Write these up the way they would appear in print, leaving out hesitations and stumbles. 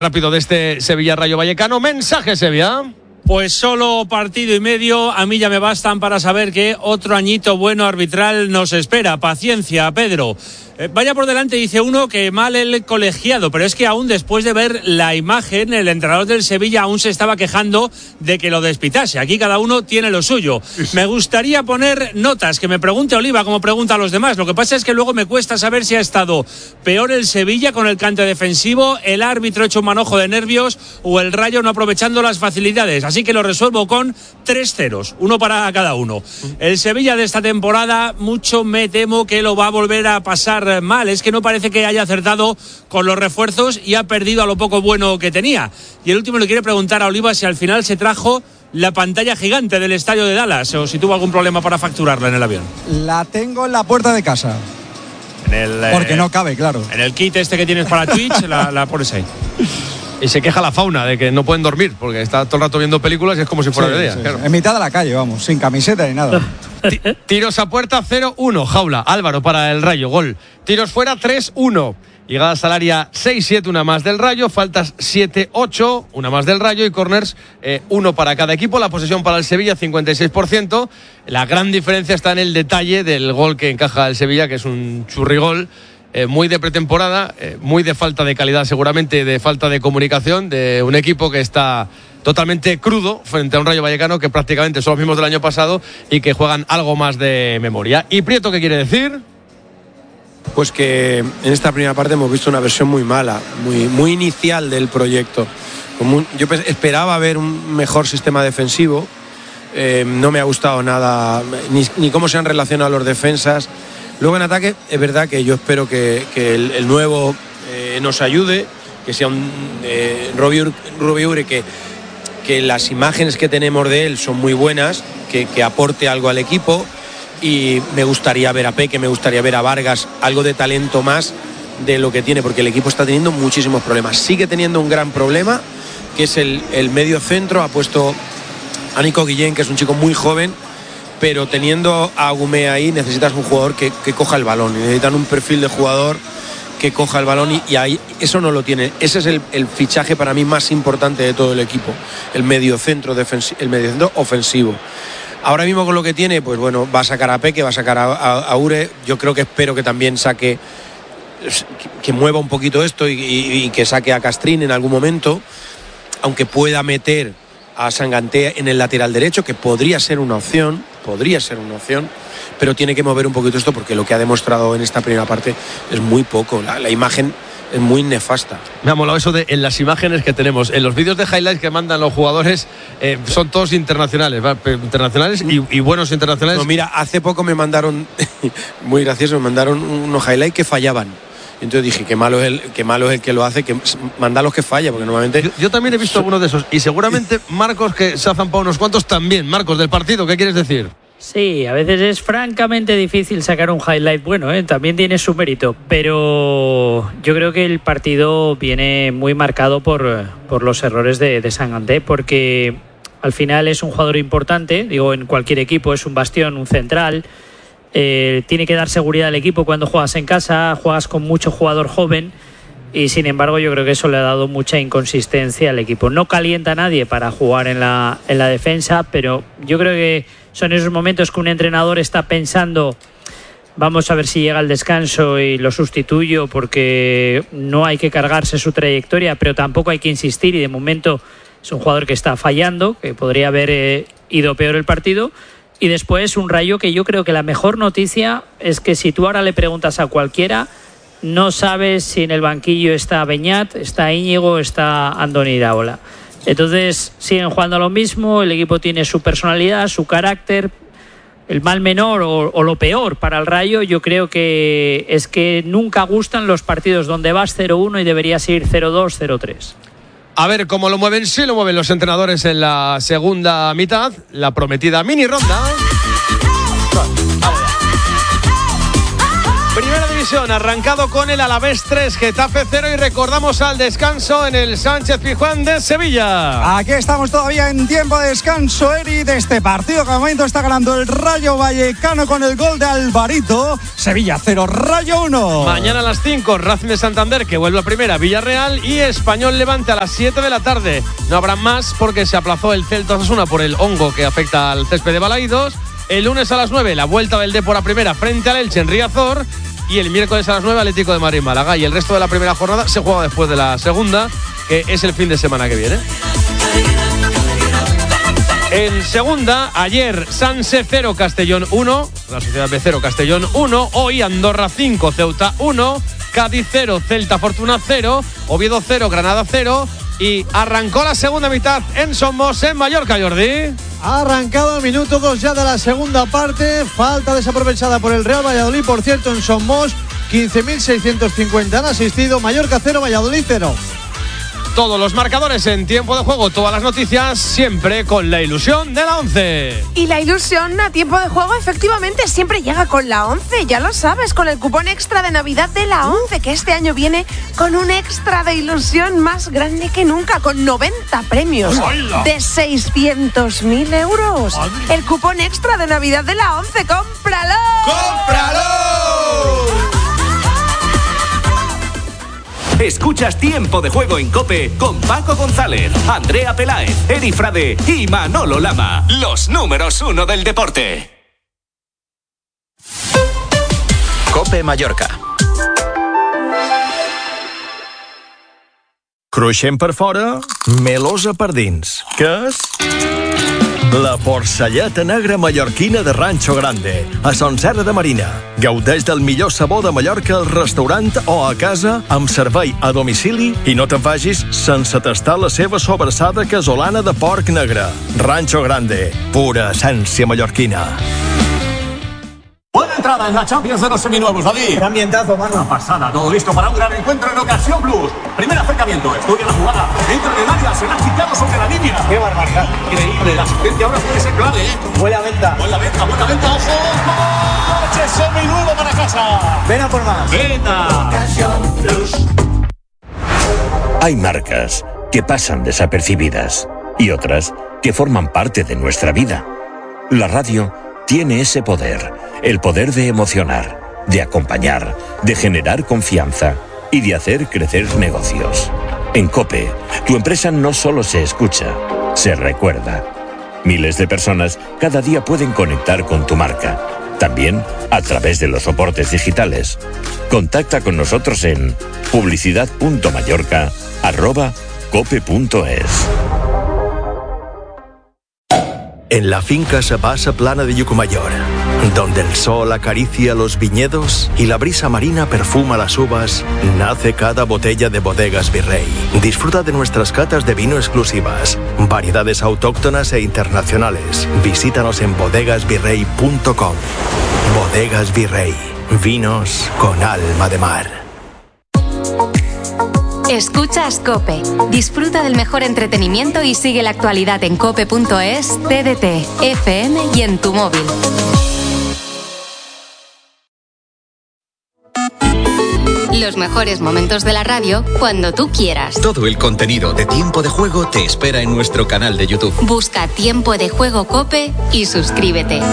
Rápido de este Sevilla-Rayo Vallecano. Mensaje, Sevilla. Pues solo partido y medio, a mí ya me bastan para saber que otro añito bueno arbitral nos espera. Paciencia, Pedro. Vaya por delante, dice uno, que mal el colegiado, pero es que aún después de ver la imagen, el entrenador del Sevilla aún se estaba quejando de que lo despitase. Aquí cada uno tiene lo suyo. Me gustaría poner notas, que me pregunte Oliva como pregunta a los demás. Lo que pasa es que luego me cuesta saber si ha estado peor el Sevilla con el cante defensivo, el árbitro hecho un manojo de nervios o el Rayo no aprovechando las facilidades. Así que lo resuelvo con 3 ceros, uno para cada uno. El Sevilla de esta temporada, mucho me temo que lo va a volver a pasar mal. Es que no parece que haya acertado con los refuerzos y ha perdido a lo poco bueno que tenía. Y el último le quiere preguntar a Oliva si al final se trajo la pantalla gigante del estadio de Dallas o si tuvo algún problema para facturarla en el avión. La tengo en la puerta de casa. Porque no cabe, claro. En el kit este que tienes para Twitch, la pones ahí. Y se queja la fauna de que no pueden dormir porque está todo el rato viendo películas y es como si fuera de día. Sí. Claro. En mitad de la calle, vamos, sin camiseta ni nada. Tiros a puerta 0-1, Jaula. Álvaro para el Rayo, gol. Tiros fuera 3-1. Llegadas al área 6-7, una más del Rayo. Faltas 7-8, una más del Rayo. Y corners, uno para cada equipo. La posesión para el Sevilla, 56%. La gran diferencia está en el detalle del gol que encaja el Sevilla, que es un churrigol. Muy de pretemporada, muy de falta de calidad seguramente, de falta de comunicación, de un equipo que está totalmente crudo frente a un Rayo Vallecano que prácticamente son los mismos del año pasado y que juegan algo más de memoria. ¿Y Prieto qué quiere decir? Pues que en esta primera parte hemos visto una versión muy mala, muy inicial del proyecto. Yo esperaba ver un mejor sistema defensivo, no me ha gustado nada, ni cómo se han relacionado los defensas. Luego en ataque es verdad que yo espero que el nuevo nos ayude, que sea un Robiure que las imágenes que tenemos de él son muy buenas, que aporte algo al equipo, y me gustaría ver a Peque, me gustaría ver a Vargas, algo de talento más de lo que tiene, porque el equipo está teniendo muchísimos problemas. Sigue teniendo un gran problema, que es el medio centro. Ha puesto a Nico Guillén, que es un chico muy joven, pero teniendo a Agumé ahí necesitas un jugador que coja el balón, necesitan un perfil de jugador que coja el balón y ahí eso no lo tiene. Ese es el fichaje para mí más importante de todo el equipo, el mediocentro ofensivo. Ahora mismo con lo que tiene, pues bueno, va a sacar a Peque, va a sacar a Ure. Yo espero que también saque, que mueva un poquito esto y que saque a Castrín en algún momento, aunque pueda meter a Sanganté en el lateral derecho, que podría ser una opción, pero tiene que mover un poquito esto porque lo que ha demostrado en esta primera parte es muy poco. La imagen es muy nefasta. Me ha molado eso de en las imágenes que tenemos, en los vídeos de highlights que mandan los jugadores, son todos internacionales, y buenos internacionales. No, mira, hace poco me mandaron, muy gracioso, me mandaron unos highlights que fallaban. Entonces dije, qué malo es el que lo hace, que manda los que falla, porque normalmente... Yo también he visto algunos de esos, y seguramente Marcos, que se ha zampado unos cuantos también. Marcos, del partido, ¿qué quieres decir? Sí, a veces es francamente difícil sacar un highlight bueno, también tiene su mérito, pero yo creo que el partido viene muy marcado por los errores de Sanganté, porque al final es un jugador importante, digo, en cualquier equipo es un bastión, un central. Tiene que dar seguridad al equipo cuando juegas en casa, juegas con mucho jugador joven y sin embargo yo creo que eso le ha dado mucha inconsistencia al equipo. No calienta a nadie para jugar en la defensa, pero yo creo que son esos momentos que un entrenador está pensando, vamos a ver si llega el descanso y lo sustituyo, porque no hay que cargarse su trayectoria, pero tampoco hay que insistir, y de momento es un jugador que está fallando, que podría haber ido peor el partido. Y después un Rayo que yo creo que la mejor noticia es que si tú ahora le preguntas a cualquiera, no sabes si en el banquillo está Beñat, está Íñigo, está Andoni Iraola. Entonces siguen jugando a lo mismo, el equipo tiene su personalidad, su carácter. El mal menor o lo peor para el Rayo yo creo que es que nunca gustan los partidos donde vas 0-1 y deberías ir 0-2, 0-3. A ver cómo lo mueven, sí lo mueven los entrenadores en la segunda mitad, la prometida mini ronda. Primera división. División, arrancado con el Alavés 3, Getafe 0 y recordamos al descanso en el Sánchez-Pizjuán de Sevilla. Aquí estamos todavía en tiempo de descanso, Eri, de este partido que al momento está ganando el Rayo Vallecano con el gol de Alvarito. Sevilla 0, Rayo 1. Mañana a las 5, Racing de Santander, que vuelve a primera, Villarreal, y Español Levante a las 7 de la tarde. No habrá más porque se aplazó el Celta Osasuna por el hongo que afecta al césped de Balaídos. El lunes a las 9, la vuelta del Depor a primera frente al Elche en Riazor. Y el miércoles a las 9, Atlético de Madrid Málaga. Y el resto de la primera jornada se juega después de la segunda, que es el fin de semana que viene. En segunda, ayer Sanse 0, Castellón 1, la Sociedad B 0, Castellón 1. Hoy Andorra 5, Ceuta 1, Cádiz 0, Celta Fortuna 0, Oviedo 0, Granada 0. Y arrancó la segunda mitad en Somos, en Mallorca, Jordi. Ha arrancado el minuto 2 ya de la segunda parte. Falta desaprovechada por el Real Valladolid, por cierto, en Somos. 15.650 han asistido. Mallorca 0, Valladolid 0. Todos los marcadores en tiempo de juego, todas las noticias, siempre con la ilusión de la 11. Y la ilusión a tiempo de juego efectivamente siempre llega con la 11, ya lo sabes, con el cupón extra de Navidad de la 11, que este año viene con un extra de ilusión más grande que nunca, con 90 premios de 600.000 euros. El cupón extra de Navidad de la 11, ¡cómpralo! ¡Cómpralo! Escuchas Tiempo de Juego en COPE con Paco González, Andrea Peláez, Eri Frade y Manolo Lama. Los números 1 del deporte. COPE Mallorca. Cruixent per fora, melosa per dins. Què és? La porcelleta negra mallorquina de Rancho Grande, a Son Serra de Marina. Gaudeix del millor sabor de Mallorca al restaurant o a casa amb servei a domicili i no te'n vagis sense tastar la seva sobrassada casolana de porc negre. Rancho Grande, pura essència mallorquina. Buena entrada en la Champions de los seminuevos, David. Qué ambientazo, mano. Una pasada, todo listo para un gran encuentro en Ocasión Plus. Primer acercamiento, estudia la jugada. Entra en el área, se la ha quitado sobre la línea. Qué barbaridad. Increíble, la asistencia ahora puede ser clave, ¿eh? Buena venta. Buena venta, ojo. Coche seminuevo para casa. Ven a por más. Venga. Ocasión Plus. Hay marcas que pasan desapercibidas y otras que forman parte de nuestra vida. La radio tiene ese poder, el poder de emocionar, de acompañar, de generar confianza y de hacer crecer negocios. En COPE, tu empresa no solo se escucha, se recuerda. Miles de personas cada día pueden conectar con tu marca, también a través de los soportes digitales. Contacta con nosotros en publicidad.mallorca@cope.es. En la finca Sabasa Plana de Llucmayor, donde el sol acaricia los viñedos y la brisa marina perfuma las uvas, nace cada botella de Bodegas Virrey. Disfruta de nuestras catas de vino exclusivas, variedades autóctonas e internacionales. Visítanos en bodegasvirrey.com. Bodegas Virrey, vinos con alma de mar. Escuchas COPE. Disfruta del mejor entretenimiento y sigue la actualidad en cope.es, TDT, FM y en tu móvil. Los mejores momentos de la radio cuando tú quieras. Todo el contenido de Tiempo de Juego te espera en nuestro canal de YouTube. Busca Tiempo de Juego COPE y suscríbete.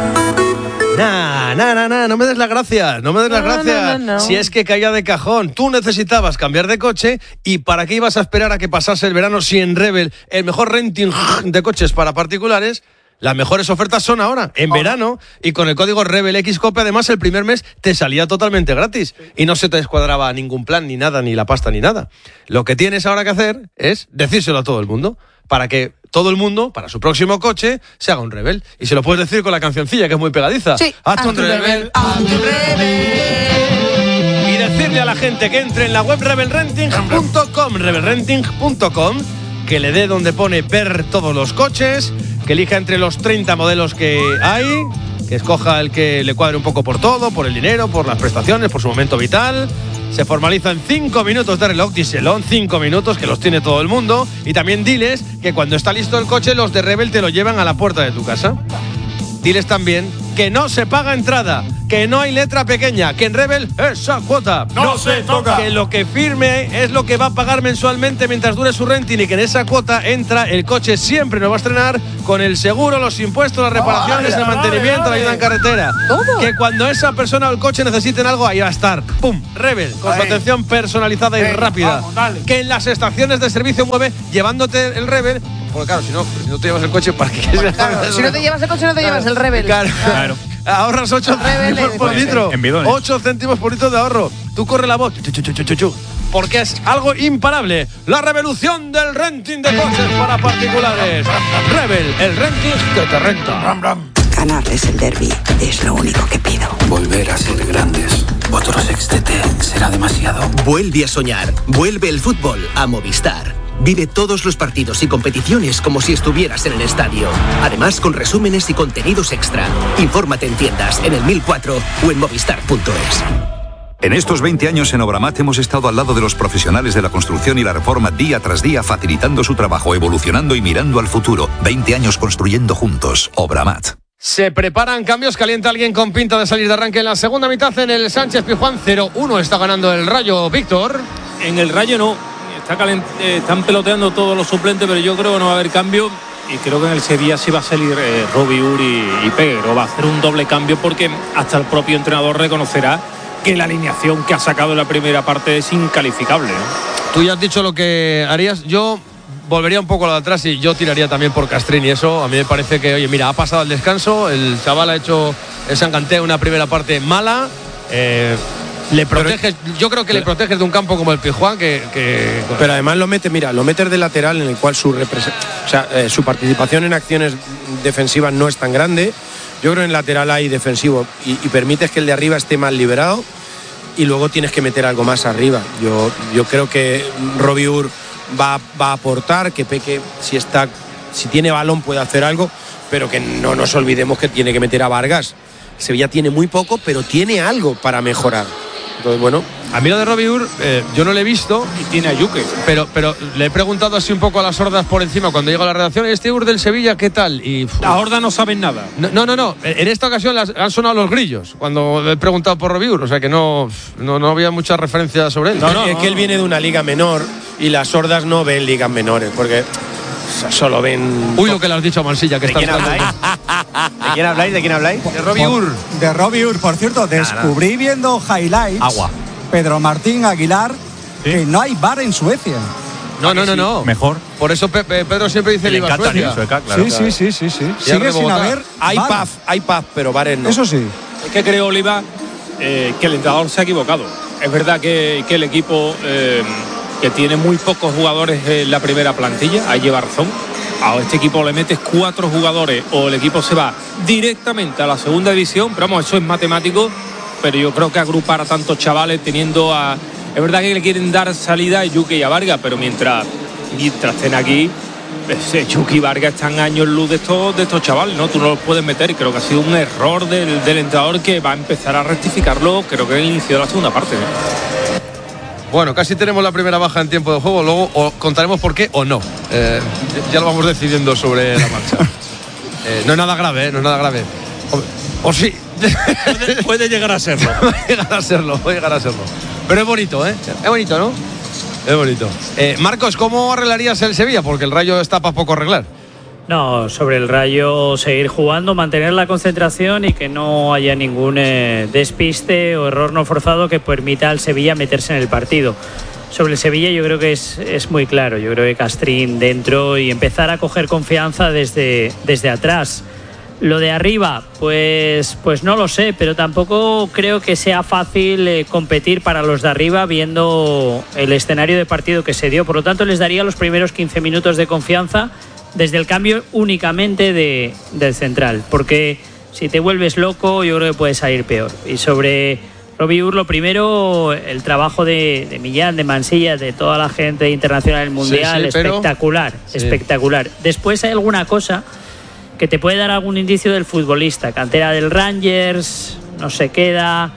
No me des las gracias, no me des las gracias. No. Si es que caía de cajón, tú necesitabas cambiar de coche y ¿para qué ibas a esperar a que pasase el verano si en Rebel, el mejor renting de coches para particulares, las mejores ofertas son ahora, en verano, y con el código RebelXCOPE además el primer mes te salía totalmente gratis y no se te descuadraba ningún plan, ni nada, ni la pasta, ni nada. Lo que tienes ahora que hacer es decírselo a todo el mundo, para que todo el mundo, para su próximo coche, se haga un Rebel. Y se lo puedes decir con la cancioncilla, que es muy pegadiza. Sí. Hazte un Rebel, hazte un Rebel. Y decirle a la gente que entre en la web rebelrenting.com, rebelrenting.com, que le dé donde pone ver todos los coches, que elija entre los 30 modelos que hay, que escoja el que le cuadre un poco por todo, por el dinero, por las prestaciones, por su momento vital. Se formaliza en 5 minutos de reloj, díselo, 5 minutos, que los tiene todo el mundo. Y también diles que cuando está listo el coche, los de Rebel te lo llevan a la puerta de tu casa. Diles también que no se paga entrada, que no hay letra pequeña, que en Rebel esa cuota no se toca, que lo que firme es lo que va a pagar mensualmente mientras dure su renting y que en esa cuota entra el coche siempre nos va a estrenar con el seguro, los impuestos, las reparaciones, el mantenimiento, la ayuda en carretera. ¿Todo? Que cuando esa persona o el coche necesiten algo, ahí va a estar. ¡Pum! Rebel, con su atención personalizada y rápida. Vamos, que en las estaciones de servicio mueve llevándote el Rebel. Porque claro, si no te llevas el coche, ¿para qué? Claro, si no te llevas el coche, no te llevas el Rebel. Claro. Ahorras 8 céntimos por litro. 8 céntimos por litro de ahorro. Tú corre la voz. Porque es algo imparable. La revolución del renting de coches para particulares. Rebel, el renting que te renta. Ganarles el derbi es lo único que pido. Volver a ser grandes. Otro sextete será demasiado. Vuelve a soñar. Vuelve el fútbol a Movistar. Vive todos los partidos y competiciones como si estuvieras en el estadio. Además, con resúmenes y contenidos extra. Infórmate en tiendas, en el 1004 o en movistar.es. En estos 20 años en Obramat hemos estado al lado de los profesionales de la construcción y la reforma día tras día, facilitando su trabajo, evolucionando y mirando al futuro. 20 años construyendo juntos. Obramat. Se preparan cambios, calienta alguien con pinta de salir de arranque en la segunda mitad en el Sánchez Pizjuán. 0-1 está ganando el Rayo, Víctor. En el Rayo no. Están peloteando todos los suplentes, pero yo creo que no va a haber cambio. Y creo que en el Sevilla sí va a salir Robbie Uri y Peguero. Va a hacer un doble cambio porque hasta el propio entrenador reconocerá que la alineación que ha sacado en la primera parte es incalificable. Tú ya has dicho lo que harías. Yo volvería un poco a lo de atrás y yo tiraría también por Castrini. Eso a mí me parece que, oye, mira, ha pasado el descanso. El chaval ha hecho ese Sanganté una primera parte mala. Le proteges, yo creo que le proteges de un campo como el Pizjuán pero además lo metes de lateral, en el cual su participación en acciones defensivas no es tan grande. Yo creo que en lateral hay defensivo y permites que el de arriba esté más liberado y luego tienes que meter algo más arriba. Yo creo que Robbie Ur va a aportar, que Peque si tiene balón puede hacer algo, pero que no nos olvidemos que tiene que meter a Vargas. Sevilla tiene muy poco, pero tiene algo para mejorar. Entonces, bueno, a mí lo de Robbie Ur, yo no lo he visto. Y tiene a Yuque. Pero le he preguntado así un poco a las hordas por encima cuando llego a la redacción. ¿Este Ur del Sevilla qué tal? Y las hordas no saben nada. No. En esta ocasión han sonado los grillos cuando he preguntado por Robbie Ur. O sea que no había muchas referencias sobre él. Es que él viene de una liga menor y las hordas no ven ligas menores porque solo ven. Uy, lo que le has dicho a Mansilla, que está. ¿De quién habláis? ¿De quién habláis? De Robbie Ur. De Robbie Ur, por cierto, descubrí viendo highlights. Agua. Pedro Martín Aguilar, ¿sí? Que no hay VAR en Suecia. No. Mejor. Por eso Pedro siempre dice que iba a Suecia. Sueca, claro. Sí. Sigue sin haber. Hay PAF, pero VAR no. Eso sí. Es que creo, Oliva, que el entrenador se ha equivocado. Es verdad que el equipo que tiene muy pocos jugadores en la primera plantilla, ahí lleva razón. A este equipo le metes 4 jugadores o el equipo se va directamente a la segunda división, pero vamos, eso es matemático, pero yo creo que agrupar a tantos chavales teniendo a... Es verdad que le quieren dar salida a Yuque y a Vargas, pero mientras estén aquí, Yuque y Vargas están años luz de estos chavales, ¿no? Tú no los puedes meter y creo que ha sido un error del entrenador que va a empezar a rectificarlo, creo que en el inicio de la segunda parte. Bueno, casi tenemos la primera baja en tiempo de juego, luego contaremos por qué o no. Ya lo vamos decidiendo sobre la marcha. No es nada grave, no es nada grave. O sí. Puede llegar a serlo. puede llegar a serlo. Pero es bonito, ¿eh? Es bonito, ¿no? Es bonito. Marcos, ¿cómo arreglarías el Sevilla? Porque el Rayo está para poco arreglar. No, sobre el Rayo seguir jugando, mantener la concentración y que no haya ningún despiste o error no forzado que permita al Sevilla meterse en el partido. Sobre el Sevilla yo creo que es muy claro. Yo creo que Castrín dentro y empezar a coger confianza desde atrás. Lo de arriba, pues no lo sé, pero tampoco creo que sea fácil competir para los de arriba viendo el escenario de partido que se dio. Por lo tanto, les daría los primeros 15 minutos de confianza desde el cambio únicamente del central, porque si te vuelves loco yo creo que puede salir peor. Y sobre Robbie Ur, lo primero, el trabajo de Millán, de Mansilla, de toda la gente internacional del Mundial, espectacular. Después hay alguna cosa que te puede dar algún indicio del futbolista, cantera del Rangers, no se queda,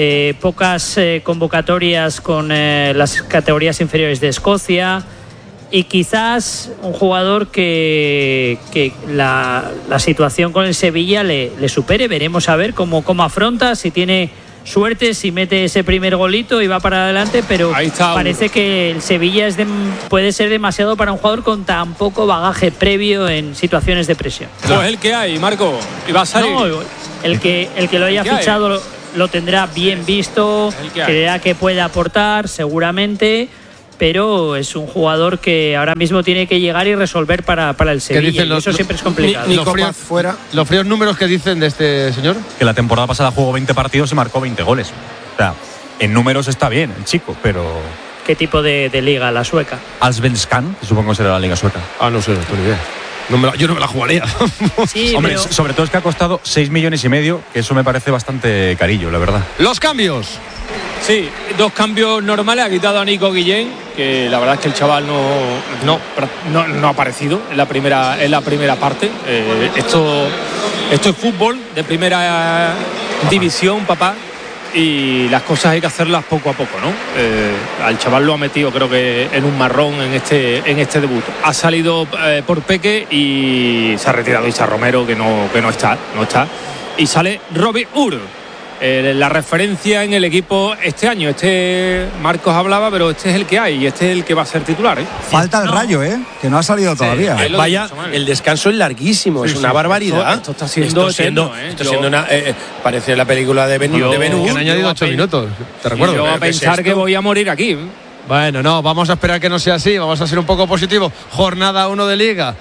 pocas convocatorias con las categorías inferiores de Escocia. y quizás un jugador que la situación con el Sevilla le supere. Veremos a ver cómo afronta, si tiene suerte, si mete ese primer golito y va para adelante, pero parece que el Sevilla puede ser demasiado para un jugador con tan poco bagaje previo en situaciones de presión. Pues el que hay, Marco, y va a salir. No, el que lo haya fichado lo tendrá bien visto, creerá que puede aportar seguramente, pero es un jugador que ahora mismo tiene que llegar y resolver para el Sevilla, y eso siempre es complicado. Los fríos números que dicen de este señor. Que la temporada pasada jugó 20 partidos y marcó 20 goles. O sea, en números está bien el chico, pero... ¿Qué tipo de liga? ¿La sueca? Allsvenskan, que supongo que será la liga sueca. No sé, no tengo ni idea. Yo no me la jugaría. Sí, hombre, pero... sobre todo es que ha costado 6,5 millones, que eso me parece bastante carillo, la verdad. Los cambios. Sí, 2 cambios normales. Ha quitado a Nico Guillén, que la verdad es que el chaval no ha aparecido en la primera parte. Esto es fútbol de primera división, papá, y las cosas hay que hacerlas poco a poco, ¿no? Al chaval lo ha metido, creo que en un marrón en este debut. Ha salido por Peque y se ha retirado Isa Romero, que no está. Y sale Robbie Ur, la referencia en el equipo este año. Marcos hablaba, pero este es el que hay y este es el que va a ser titular. Falta el Rayo, que no ha salido todavía. Vaya, el descanso es larguísimo, es una barbaridad. Esto está siendo una, parece la película de Ben-Hur. Que han añadido 8 minutos, te recuerdo. Yo voy a pensar que voy a morir aquí. Bueno, no, vamos a esperar que no sea así, vamos a ser un poco positivos. Jornada 1 de Liga.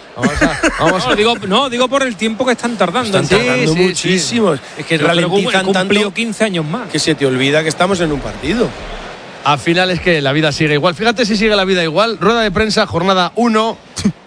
Digo por el tiempo que están tardando. Están tardando muchísimo. Es que ralentizan tanto 15 años más. Que se te olvida que estamos en un partido. Al final es que la vida sigue igual. Fíjate si sigue la vida igual. Rueda de prensa, jornada 1.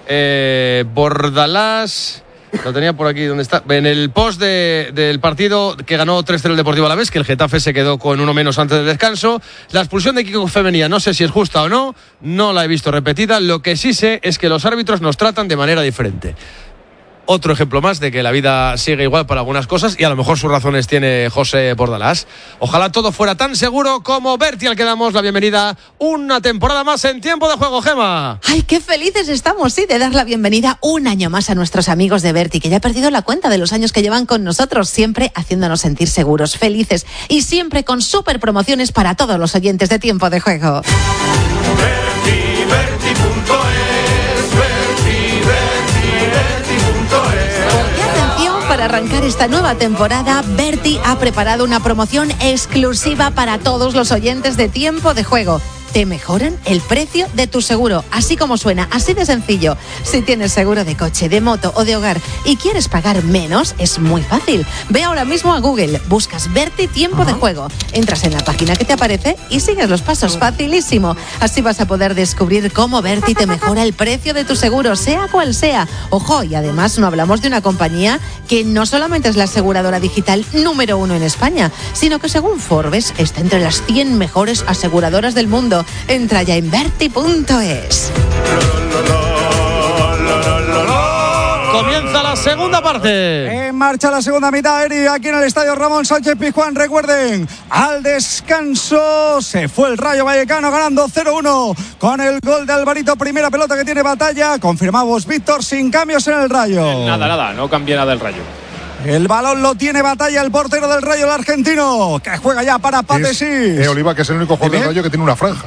Bordalás... Lo tenía por aquí, ¿dónde está? En el post del partido que ganó 3-0 el Deportivo Alavés, que el Getafe se quedó con uno menos antes del descanso. La expulsión de Kiko Femenía, no sé si es justa o no la he visto repetida. Lo que sí sé es que los árbitros nos tratan de manera diferente. Otro ejemplo más de que la vida sigue igual para algunas cosas, y a lo mejor sus razones tiene José Bordalás. Ojalá todo fuera tan seguro como Berti, al que damos la bienvenida una temporada más en Tiempo de Juego, Gema. Ay, qué felices estamos, de dar la bienvenida un año más a nuestros amigos de Berti, que ya ha perdido la cuenta de los años que llevan con nosotros, siempre haciéndonos sentir seguros, felices y siempre con súper promociones para todos los oyentes de Tiempo de Juego. Para arrancar esta nueva temporada, Berti ha preparado una promoción exclusiva para todos los oyentes de Tiempo de Juego. Te mejoran el precio de tu seguro, así como suena, así de sencillo. Si tienes seguro de coche, de moto o de hogar y quieres pagar menos, es muy fácil. Ve ahora mismo a Google, buscas Berti Tiempo de Juego, entras en la página que te aparece y sigues los pasos, facilísimo. Así vas a poder descubrir cómo Berti te mejora el precio de tu seguro, sea cual sea. Ojo, y además no hablamos de una compañía que no solamente es la aseguradora digital número 1 en España, sino que según Forbes está entre las 100 mejores aseguradoras del mundo. Entra ya en Berti.es. Comienza la segunda parte. En marcha la segunda mitad, Eri, aquí en el estadio Ramón Sánchez Pizjuán. Recuerden, al descanso se fue el Rayo Vallecano ganando 0-1 con el gol de Alvarito. Primera pelota que tiene Batalla. Confirmamos, Víctor, sin cambios en el Rayo. Nada, no cambia nada el Rayo. El balón lo tiene Batalla, el portero del Rayo, el argentino, que juega ya para Patesís. Oliva, que es el único jugador del Rayo que tiene una franja.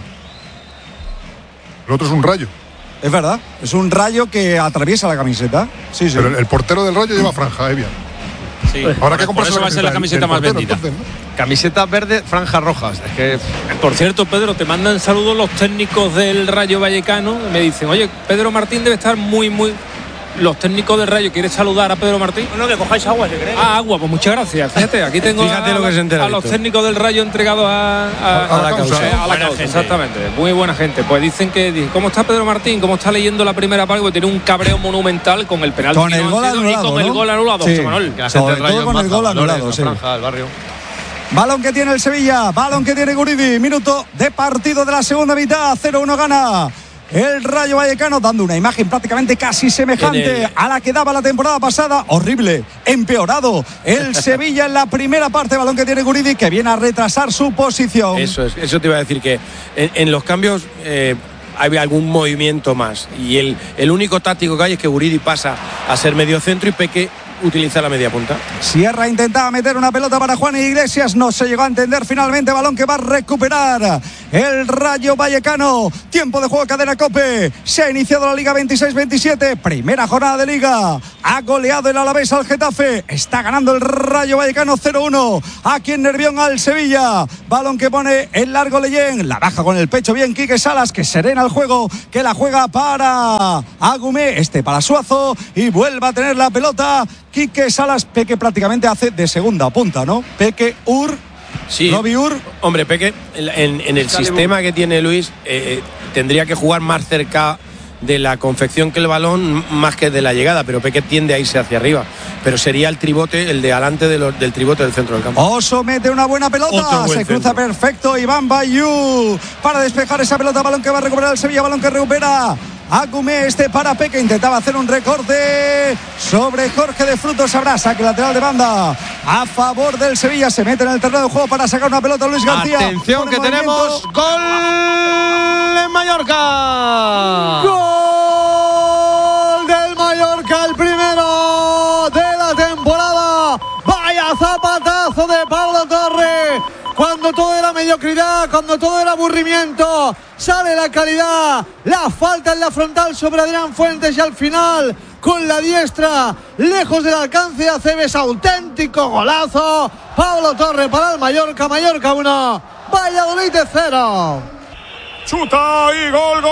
El otro es un rayo. Es verdad, es un rayo que atraviesa la camiseta. Sí. Pero el portero del Rayo lleva franja, bien. Sí. Ahora que compras va a ser la camiseta más vendida. Entonces, ¿no? Camiseta verde, franjas rojas. Es que... Por cierto, Pedro, te mandan saludos los técnicos del Rayo Vallecano. Me dicen, oye, Pedro Martín debe estar muy... Los técnicos del Rayo, ¿quieres saludar a Pedro Martín? No, que cojáis agua, si queréis. Agua, pues muchas gracias. Fíjate, aquí tengo a los técnicos del Rayo entregados a la causa. Exactamente, muy buena gente. Pues dicen ¿cómo está Pedro Martín? ¿Cómo está leyendo la primera parte? Porque tiene un cabreo monumental con el penalti. Con el gol anulado, y con el gol anulado, sí. José Manuel. Sobre todo con el gol anulado, sí. Balón que tiene el Sevilla, balón que tiene Guridi. Minuto de partido de la segunda mitad, 0-1 gana el Rayo Vallecano, dando una imagen prácticamente casi semejante a la que daba la temporada pasada. Horrible, empeorado el Sevilla en la primera parte. Balón que tiene Guridi, que viene a retrasar su posición. Eso te iba a decir, que en los cambios hay algún movimiento más. Y el único táctico que hay es que Guridi pasa a ser medio centro y Peque utiliza la media punta. Sierra intentaba meter una pelota para Juan Iglesias, no se llegó a entender finalmente, balón que va a recuperar el Rayo Vallecano. Tiempo de juego, cadena COPE. Se ha iniciado la Liga 26-27, primera jornada de Liga. Ha goleado el Alavés al Getafe, está ganando el Rayo Vallecano 0-1 aquí en Nervión al Sevilla. Balón que pone en largo Leyen, la baja con el pecho bien Quique Salas, que serena el juego, que la juega para Agumé, para Suazo, y vuelve a tener la pelota Quique Salas. Peque prácticamente hace de segunda punta, ¿no? Peque, sí. Robbie Hombre, Peque, en el sistema que tiene Luis, tendría que jugar más cerca de la confección que el balón, más que de la llegada, pero Peque tiende a irse hacia arriba. Pero sería el tribote, el de adelante del tribote del centro del campo. Oso mete una buena pelota, se cruza perfecto Iván Bayú para despejar esa pelota, balón que va a recuperar el Sevilla, balón que recupera Agumé, para Peque, intentaba hacer un recorte sobre Jorge de Frutos, habrá saque lateral de banda a favor del Sevilla, se mete en el terreno de juego para sacar una pelota Luis García. Atención que tenemos gol en Mallorca. Gol del Mallorca, el primero de la temporada. Vaya zapatazo de Pablo Torre. Cuando todo era mediocridad, cuando todo era aburrimiento, sale la calidad, la falta en la frontal sobre Adrián Fuentes y al final, con la diestra, lejos del alcance de Aceves, auténtico golazo. Pablo Torre para el Mallorca, Mallorca 1, Valladolid 0. Chuta y gol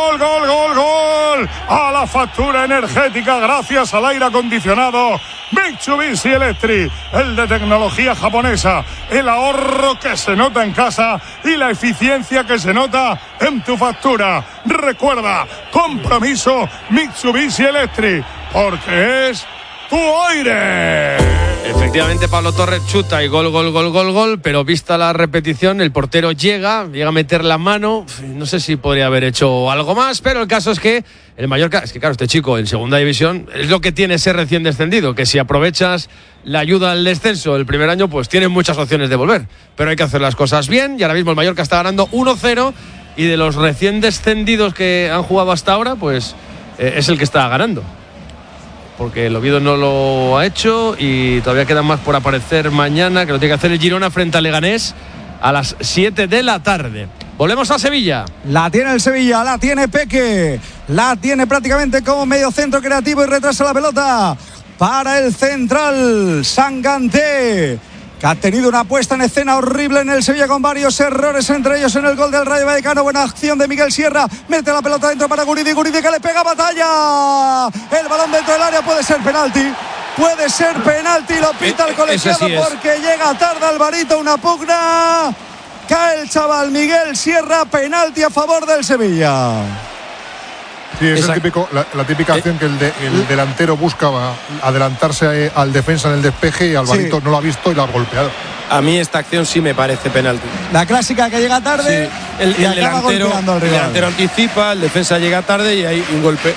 a la factura energética gracias al aire acondicionado Mitsubishi Electric, el de tecnología japonesa, el ahorro que se nota en casa y la eficiencia que se nota en tu factura. Recuerda, compromiso Mitsubishi Electric, porque es tu aire. Efectivamente, Pablo Torres chuta y gol, pero vista la repetición, el portero llega a meter la mano. No sé si podría haber hecho algo más, pero el caso es que el Mallorca, claro, este chico en segunda división es lo que tiene ser recién descendido, que si aprovechas la ayuda al descenso el primer año, pues tienes muchas opciones de volver, pero hay que hacer las cosas bien, y ahora mismo el Mallorca está ganando 1-0, y de los recién descendidos que han jugado hasta ahora, pues es el que está ganando, porque el Oviedo no lo ha hecho y todavía quedan más por aparecer mañana, que lo tiene que hacer el Girona frente al Leganés a las 7 de la tarde. Volvemos a Sevilla. La tiene el Sevilla, la tiene Peque, la tiene prácticamente como medio centro creativo y retrasa la pelota para el central Sanganté, que ha tenido una puesta en escena horrible en el Sevilla con varios errores, entre ellos en el gol del Rayo Vallecano. Buena acción de Miguel Sierra, mete la pelota dentro para Guridi que le pega batalla, el balón dentro del área, puede ser penalti, lo pita el colegiado sí porque llega tarde Alvarito, una pugna, cae el chaval Miguel Sierra, penalti a favor del Sevilla. Sí, es la típica acción que el delantero buscaba adelantarse al defensa en el despeje y Alvarito no lo ha visto y lo ha golpeado. A mí esta acción sí me parece penalti. La clásica que llega tarde, sí. El delantero anticipa, el defensa llega tarde y hay un golpe.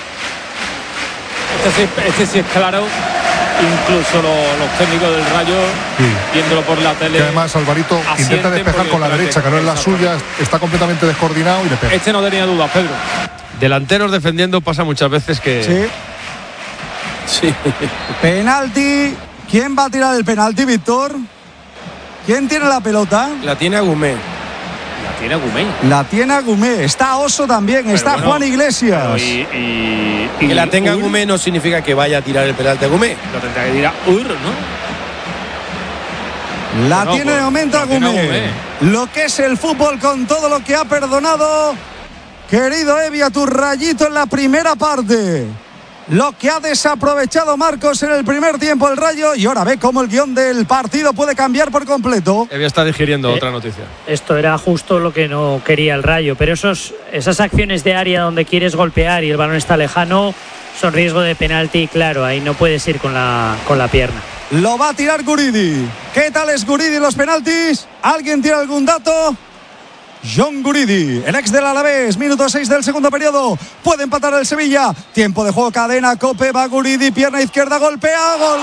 Este sí es claro. Incluso los técnicos del Rayo, viéndolo por la tele. Que además Alvarito intenta despejar con la derecha, que no es la suya, está completamente descoordinado y le pega. Este no tenía dudas, Pedro. Delanteros defendiendo pasa muchas veces que... Sí. Penalti. ¿Quién va a tirar el penalti, Víctor? ¿Quién tiene la pelota? La tiene Agumé. La tiene Agumé. Está Oso también, pero está Juan Iglesias. Y que la tenga Agumé no significa que vaya a tirar el penalti Agumé. Lo tendrá que tirar ¿no? La tiene de momento Agumé. Lo que es el fútbol con todo lo que ha perdonado, querido Evi, a tu Rayito en la primera parte. Lo que ha desaprovechado Marcos en el primer tiempo el Rayo, y ahora ve cómo el guión del partido puede cambiar por completo. Evi está digiriendo otra noticia. Esto era justo lo que no quería el Rayo, pero esas acciones de área donde quieres golpear y el balón está lejano son riesgo de penalti, claro, ahí no puedes ir con la pierna. Lo va a tirar Guridi. ¿Qué tal es Guridi en los penaltis? ¿Alguien tiene algún dato? John Guridi, el ex del Alavés, minuto 6 del segundo periodo, puede empatar el Sevilla, tiempo de juego, cadena COPE, va Guridi, pierna izquierda, golpea, gol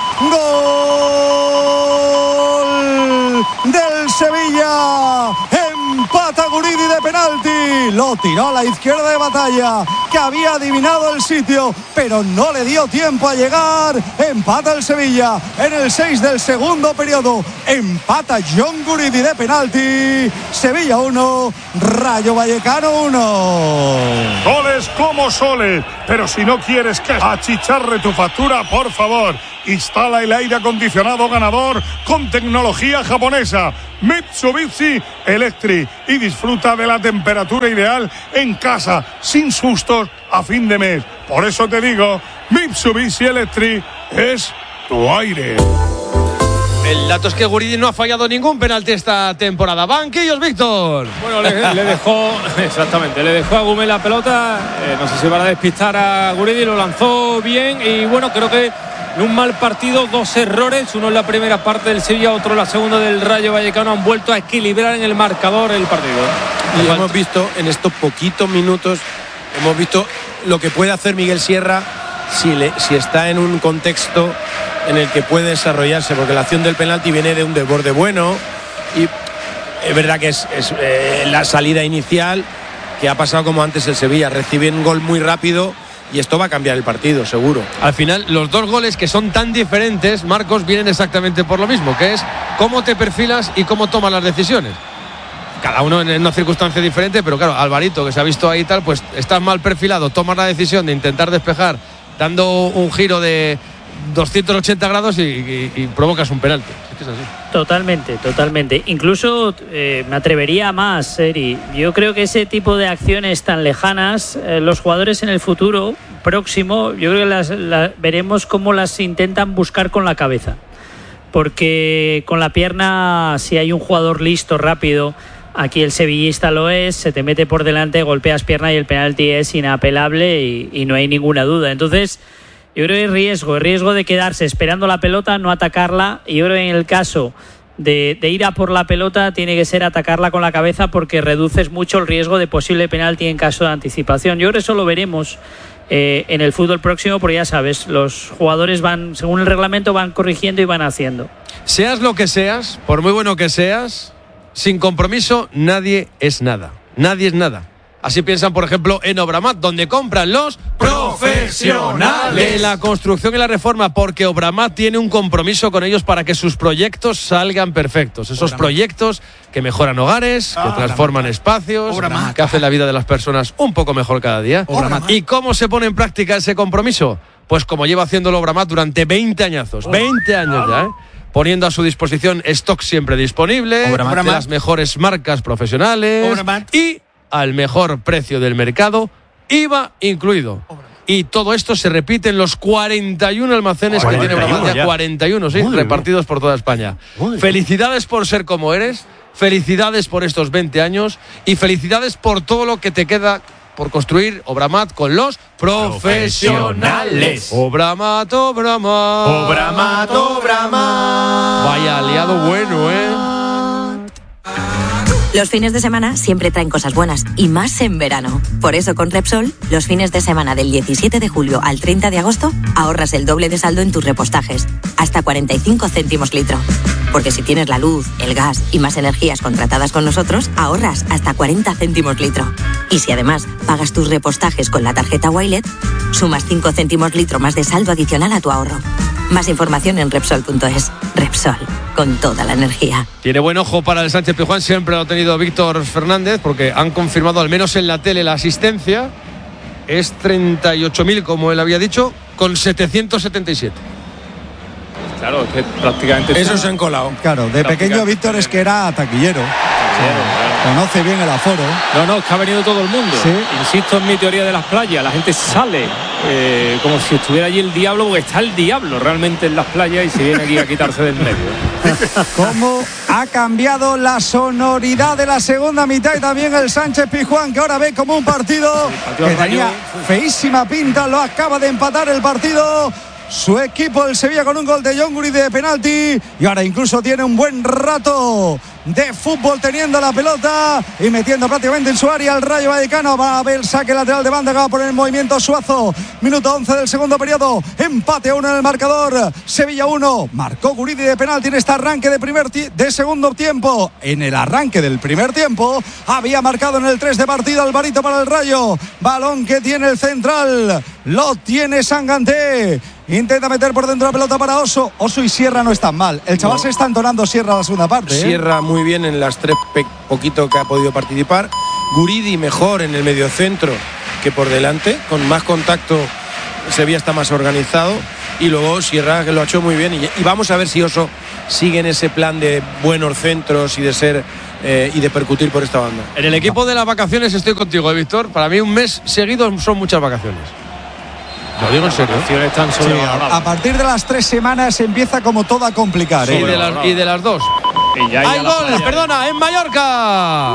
del Sevilla, Empata Guridi de penalti. Lo tiró a la izquierda de Batalla, que había adivinado el sitio, pero no le dio tiempo a llegar. Empata el Sevilla en el 6 del segundo periodo. Empata John Guridi de penalti. Sevilla 1, Rayo Vallecano 1. Soles como soles, pero si no quieres que achicharre tu factura, por favor, instala el aire acondicionado ganador con tecnología japonesa Mitsubishi Electric y disfruta de la temperatura ideal en casa, sin sustos a fin de mes. Por eso te digo, Mitsubishi Electric es tu aire. El dato es que Guridi no ha fallado ningún penalti esta temporada. Banquillos, Víctor. Bueno, le dejó, exactamente, le dejó a Gumé la pelota. No sé si van a despistar a Guridi, lo lanzó bien. Y bueno, creo que en un mal partido, 2 errores. Uno en la primera parte del Sevilla, otro en la segunda del Rayo Vallecano. Han vuelto a equilibrar en el marcador el partido. Y hemos visto en estos poquitos minutos, hemos visto lo que puede hacer Miguel Sierra si está en un contexto en el que puede desarrollarse, porque la acción del penalti viene de un desborde bueno y es verdad que es la salida inicial que ha pasado como antes el Sevilla, recibe un gol muy rápido y esto va a cambiar el partido, seguro. Al final, los 2 goles que son tan diferentes, Marcos, vienen exactamente por lo mismo, que es cómo te perfilas y cómo tomas las decisiones. Cada uno en una circunstancia diferente, pero claro, Alvarito, que se ha visto ahí y tal, pues estás mal perfilado, tomas la decisión de intentar despejar dando un giro de 280 grados y provocas un penalti. Es que es así. Totalmente. Incluso me atrevería más, Eri. Yo creo que ese tipo de acciones tan lejanas, los jugadores en el futuro próximo, yo creo que veremos cómo las intentan buscar con la cabeza. Porque con la pierna, si hay un jugador listo, rápido, aquí el sevillista lo es, se te mete por delante, golpeas pierna y el penalti es inapelable y no hay ninguna duda. Entonces, yo creo que hay riesgo de quedarse esperando la pelota, no atacarla. Y yo creo que en el caso de ir a por la pelota tiene que ser atacarla con la cabeza, porque reduces mucho el riesgo de posible penalti en caso de anticipación. Yo creo que eso lo veremos en el fútbol próximo, porque ya sabes, los jugadores van, según el reglamento, van corrigiendo y van haciendo. Seas lo que seas, por muy bueno que seas, sin compromiso nadie es nada. Nadie es nada. Así piensan, por ejemplo, en Obramat, donde compran los profesionales de la construcción y la reforma, porque Obramat tiene un compromiso con ellos para que sus proyectos salgan perfectos. Esos proyectos que mejoran hogares, que transforman espacios, que hacen la vida de las personas un poco mejor cada día. ¿Y cómo se pone en práctica ese compromiso? Pues como lleva haciéndolo Obramat durante 20 añazos. 20 años ya, poniendo a su disposición stock siempre disponible, de las mejores marcas profesionales y al mejor precio del mercado, IVA incluido. Y todo esto se repite en los 41 almacenes que tiene Obramat, 41, sí, repartidos por toda España. Felicidades por ser como eres, felicidades por estos 20 años y felicidades por todo lo que te queda por construir Obramat con los profesionales. Obramat. Vaya aliado bueno, Los fines de semana siempre traen cosas buenas, y más en verano. Por eso con Repsol, los fines de semana del 17 de julio al 30 de agosto, ahorras el doble de saldo en tus repostajes, hasta 45 céntimos litro. Porque si tienes la luz, el gas y más energías contratadas con nosotros, ahorras hasta 40 céntimos litro. Y si además pagas tus repostajes con la tarjeta Wilet, sumas 5 céntimos litro más de saldo adicional a tu ahorro. Más información en Repsol.es. Repsol, con toda la energía. Tiene buen ojo para el Sánchez Pizjuán, siempre lo ha tenido Víctor Fernández, porque han confirmado, al menos en la tele, la asistencia. Es 38.000, como él había dicho, con 777. Claro, es que prácticamente... Eso se han colado. Claro, de pequeño Víctor es que era taquillero. Conoce bien el aforo. No, es que ha venido todo el mundo. ¿Sí? Insisto en mi teoría de las playas. La gente sale como si estuviera allí el diablo, porque está el diablo realmente en las playas y se viene aquí a quitarse del medio. ¿Cómo ha cambiado la sonoridad de la segunda mitad? Y también el Sánchez Pizjuán, que ahora ve como un partido que tenía feísima pinta. Lo acaba de empatar el partido su equipo, el Sevilla, con un gol de John Guridi de penalti, y ahora incluso tiene un buen rato de fútbol teniendo la pelota y metiendo prácticamente en su área el Rayo Vallecano. Va a haber saque lateral de banda que va a poner en movimiento Suazo. Minuto 11 del segundo periodo. Empate 1 en el marcador. Sevilla 1. Marcó Guridi de penalti en este arranque de segundo tiempo. En el arranque del primer tiempo había marcado en el 3 de partido Alvarito para el Rayo. Balón que tiene el central. Lo tiene Sanganté. Intenta meter por dentro la pelota para Oso. Oso y Sierra no están mal. El chaval se está entonando Sierra a la segunda parte. Sierra muy bien en las 3 poquito que ha podido participar. Guridi mejor en el mediocentro que por delante. Con más contacto, Sevilla está más organizado. Y luego Sierra que lo ha hecho muy bien. Y vamos a ver si Oso sigue en ese plan de buenos centros y de ser y de percutir por esta banda. En el equipo de las vacaciones estoy contigo, Víctor. Para mí un mes seguido son muchas vacaciones. Lo digo en serio. A partir de las 3 semanas se empieza como todo a complicar. Y de las 2. ¡Hay gol! Perdona, en Mallorca.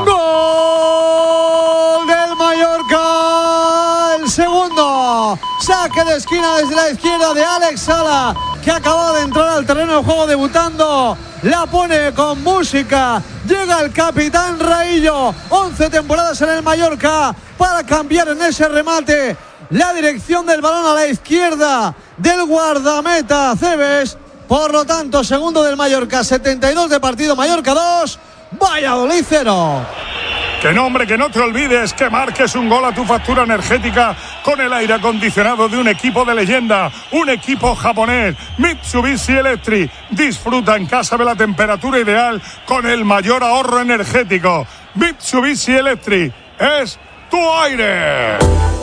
¡Gol del Mallorca! El segundo. Saque de esquina desde la izquierda de Alex Sala, que ha acabado de entrar al terreno de juego debutando. La pone con música. Llega el capitán Raillo. 11 temporadas en el Mallorca para cambiar en ese remate la dirección del balón a la izquierda del guardameta Cebes. Por lo tanto, segundo del Mallorca, 72 de partido, Mallorca 2, Valladolid 0. Que no, hombre, que no te olvides que marques un gol a tu factura energética con el aire acondicionado de un equipo de leyenda, un equipo japonés, Mitsubishi Electric. Disfruta en casa de la temperatura ideal con el mayor ahorro energético. Mitsubishi Electric es tu aire.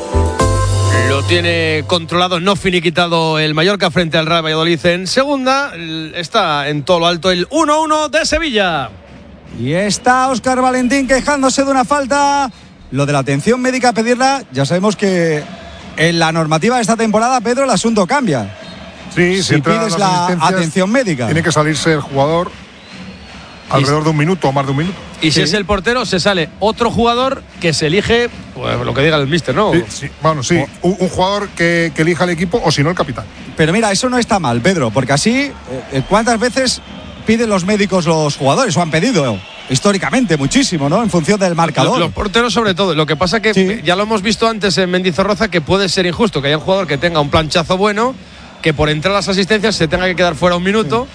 Lo tiene controlado, no finiquitado el Mallorca frente al Real Valladolid en segunda. Está en todo lo alto el 1-1 de Sevilla. Y está Óscar Valentín quejándose de una falta. Lo de la atención médica, pedirla, ya sabemos que en la normativa de esta temporada, Pedro, el asunto cambia. Sí, si pides la atención médica, tiene que salirse el jugador alrededor de un minuto o más de un minuto. Y si es el portero, se sale otro jugador que se elige, pues, lo que diga el míster, ¿no? Sí. Bueno, sí, un jugador que elija el equipo o si no el capitán. Pero mira, eso no está mal, Pedro, porque así, ¿cuántas veces piden los médicos los jugadores? O han pedido históricamente muchísimo, ¿no? En función del marcador. Los porteros sobre todo. Lo que pasa que ya lo hemos visto antes en Mendizorroza, que puede ser injusto que haya un jugador que tenga un planchazo bueno, que por entrar a las asistencias se tenga que quedar fuera un minuto.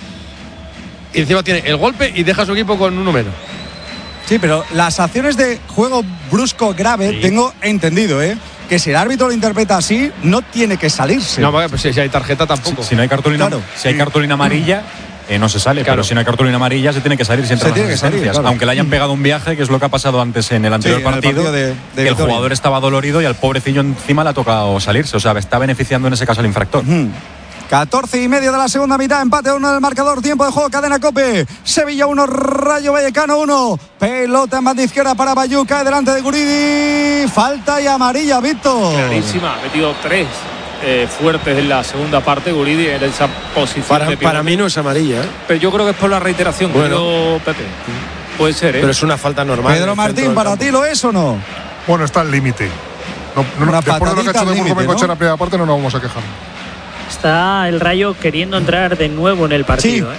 Y encima tiene el golpe y deja a su equipo con uno menos. Sí, pero las acciones de juego brusco grave, tengo entendido, que si el árbitro lo interpreta así, no tiene que salirse. No, pues si hay tarjeta tampoco. Si no hay cartulina, si hay cartulina amarilla, no se sale. Claro. Pero si no hay cartulina amarilla, se tiene que salir siempre. Claro. Aunque le hayan pegado un viaje, que es lo que ha pasado antes en el anterior partido, que el jugador estaba dolorido y al pobrecillo encima le ha tocado salirse. O sea, está beneficiando en ese caso al infractor. 14:30 de la segunda mitad, empate 1 del marcador, tiempo de juego, cadena COPE. Sevilla 1, Rayo Vallecano 1. Pelota en banda izquierda para Bayú, cae delante de Guridi. Falta y amarilla, Víctor. Clarísima, ha metido 3 fuertes en la segunda parte, Guridi en esa posición. Para mí no es amarilla, pero yo creo que es por la reiteración, Pepe. Puede ser, pero es una falta normal. Pedro Martín, ¿para ti lo es o no? Bueno, está al límite. Después de lo que ha hecho de Burgos Bengochea en la primera parte, no nos vamos a quejar. Está el Rayo queriendo entrar de nuevo en el partido.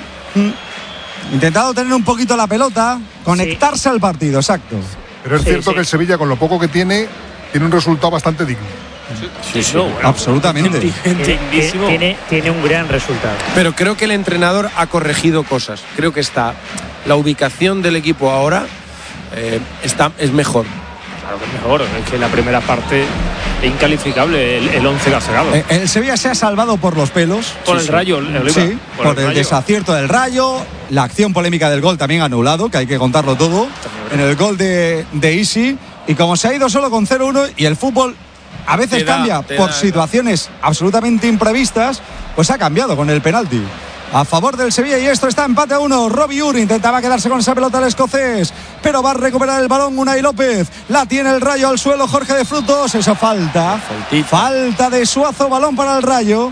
Intentado tener un poquito la pelota, conectarse al partido, exacto. Pero es cierto que el Sevilla, con lo poco que tiene un resultado bastante digno. Absolutamente. Tiene un gran resultado. Pero creo que el entrenador ha corregido cosas. Creo que la ubicación del equipo ahora es mejor. Claro que es mejor, es que la primera parte es incalificable el 11 que ha sacado. El Sevilla se ha salvado por los pelos. Con el Rayo, por el desacierto del Rayo, la acción polémica del gol también anulado, que hay que contarlo todo, en el gol de Isi, y como se ha ido solo con 0-1 y el fútbol a veces cambia por situaciones absolutamente imprevistas, pues ha cambiado con el penalti a favor del Sevilla, y esto está empate a 1. Robbie Uri intentaba quedarse con esa pelota el escocés, pero va a recuperar el balón Unai López. La tiene el Rayo al suelo, Jorge de Frutos. Eso falta. Falta de Suazo, balón para el Rayo.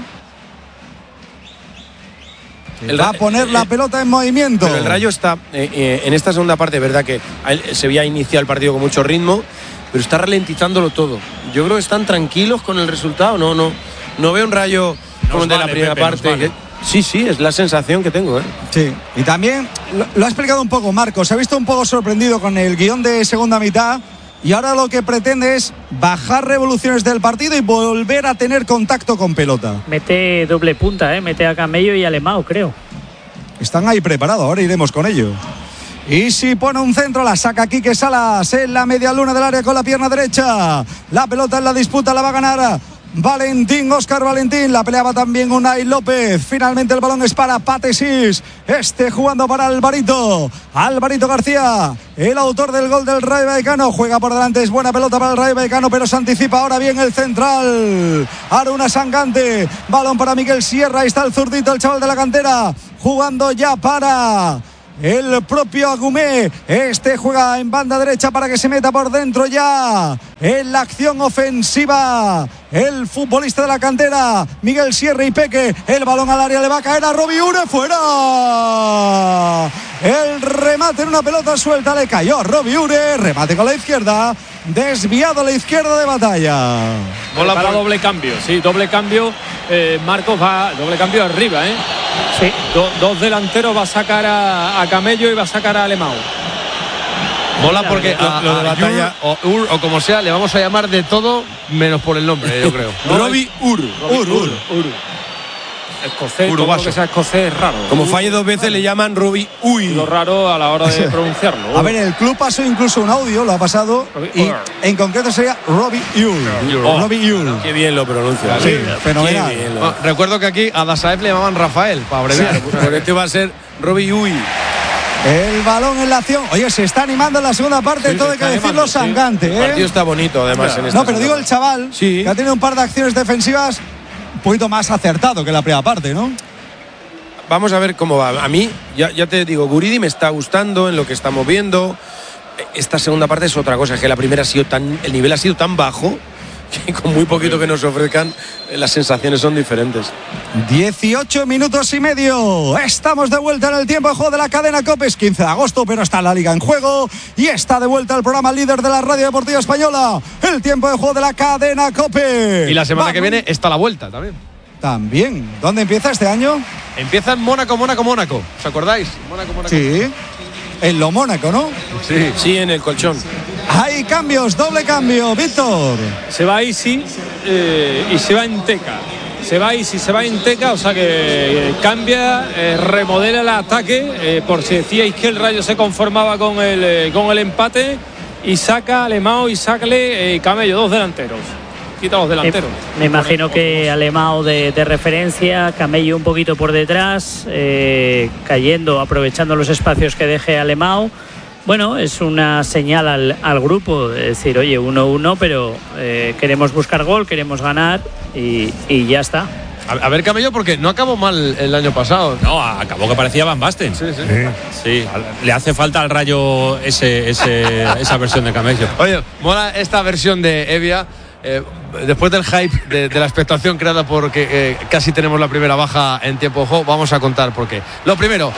Va a poner la pelota en movimiento. Pero el Rayo está en esta segunda parte, verdad que el Sevilla inicia el partido con mucho ritmo, pero está ralentizándolo todo. Yo creo que están tranquilos con el resultado. No veo un Rayo como el de la primera parte. Sí, es la sensación que tengo, ¿eh? Sí, y también lo ha explicado un poco Marcos, se ha visto un poco sorprendido con el guión de segunda mitad y ahora lo que pretende es bajar revoluciones del partido y volver a tener contacto con pelota. Mete doble punta, mete a Camello y a Alemão, creo. Están ahí preparados, ahora iremos con ello. Y si pone un centro, la saca Quique Salas en la media luna del área con la pierna derecha. La pelota en la disputa la va a ganar Valentín, Óscar Valentín. La peleaba también Unai López. Finalmente el balón es para Patesis. Jugando para Alvarito García, el autor del gol del Rayo Vallecano. Juega por delante, es buena pelota para el Rayo Vallecano, pero se anticipa ahora bien el central Aruna Sangante. Balón para Miguel Sierra. Ahí está el zurdito, el chaval de la cantera, jugando ya para el propio Agumé. Juega en banda derecha para que se meta por dentro ya en la acción ofensiva el futbolista de la cantera Miguel Sierra y Peque. El balón al área, le va a caer a Robbie Ure, fuera. El remate en una pelota suelta, le cayó a Robbie Ure. Remate con la izquierda, desviado a la izquierda de Batalla. Bola para doble cambio, sí, doble cambio. Marcos va doble cambio arriba, Sí. Dos delanteros, va a sacar a Camello y va a sacar a Alemão. Mola porque lo de Batalla o como sea, le vamos a llamar de todo menos por el nombre, yo creo. Robbie Ure. Escocés, todo lo que sea escocés es raro. Como falle dos veces le llaman Robbie Uy. Lo raro a la hora de pronunciarlo. A ver, el club pasó incluso un audio, lo ha pasado, y en concreto sería Robbie Ure. Robbie Ure. Qué bien lo pronuncia. Sí, fenomenal. Recuerdo que aquí a Dasaev le llamaban Rafael, para abreviar. Por este va a ser Robbie Uy. El balón en la acción. Oye, se está animando en la segunda parte, todo hay que decirlo, Sangante. El partido está bonito, además. No, pero digo el chaval, que ha tenido un par de acciones defensivas un poquito más acertado que la primera parte, ¿no? Vamos a ver cómo va. A mí, ya te digo, Guridi me está gustando en lo que estamos viendo. Esta segunda parte es otra cosa, es que la primera el nivel ha sido tan bajo que con muy poquito que nos ofrezcan, las sensaciones son diferentes. 18 minutos y medio. Estamos de vuelta en el tiempo de juego de la cadena COPE. Es 15 de agosto, pero está la Liga en juego. Y está de vuelta el programa líder de la Radio Deportiva Española. El tiempo de juego de la cadena COPE. Y la semana que viene está la vuelta también. También. ¿Dónde empieza este año? Empieza en Mónaco. ¿Os acordáis? Mónaco. Sí. En lo Mónaco, ¿no? Sí, en el colchón. Hay cambios, doble cambio, Víctor. Se va Isi y se va Enteca. Se va Isi, se va Enteca, o sea que cambia, remodela el ataque, por si decíais que el Rayo se conformaba con el empate, y saca a Alemão y sácale Camello, dos delanteros. Quita los delanteros. Me imagino que Alemão de referencia, Camello un poquito por detrás, cayendo, aprovechando los espacios que deje Alemão. Bueno, es una señal al grupo, es decir, oye, 1-1, pero queremos buscar gol, queremos ganar y ya está. A ver, Camello, porque no acabó mal el año pasado. No, acabó que parecía Van Basten. Sí, le hace falta al Rayo esa versión de Camello. Oye, mola esta versión de Evia. Después del hype de la expectación creada porque casi tenemos la primera baja en tiempo de juego, vamos a contar por qué. Lo primero,